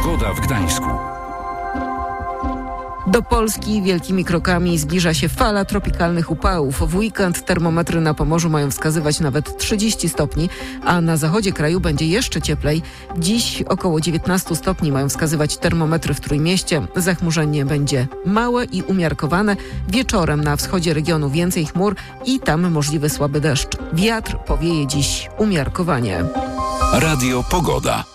Pogoda w Gdańsku. Do Polski wielkimi krokami zbliża się fala tropikalnych upałów. W weekend termometry na Pomorzu mają wskazywać nawet 30 stopni, a na zachodzie kraju będzie jeszcze cieplej. Dziś około 19 stopni mają wskazywać termometry w Trójmieście. Zachmurzenie będzie małe i umiarkowane. Wieczorem na wschodzie regionu więcej chmur i tam możliwy słaby deszcz. Wiatr powieje dziś umiarkowanie. Radio Pogoda.